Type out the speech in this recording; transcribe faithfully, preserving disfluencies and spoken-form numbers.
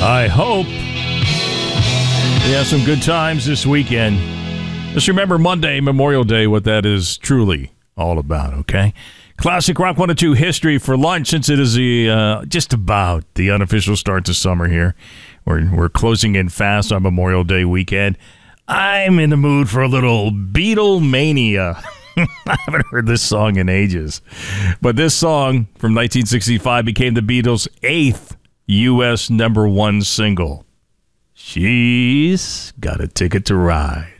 I hope you have some good times this weekend. Just remember Monday, Memorial Day, what that is truly all about, okay? Classic Rock one oh two history for lunch, since it is the uh, just about the unofficial start to summer here. We're, we're closing in fast on Memorial Day weekend. I'm in the mood for a little Beatlemania. I haven't heard this song in ages. But this song from nineteen sixty-five became the Beatles' eighth U S number one single. She's got a ticket to ride.